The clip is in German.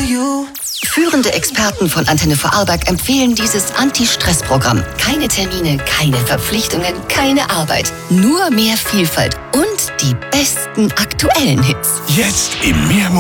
you. Führende Experten von Antenne Vorarlberg empfehlen dieses Anti-Stress-Programm. Keine Termine, keine Verpflichtungen, keine Arbeit. Nur mehr Vielfalt und die besten aktuellen Hits. Jetzt im Mehr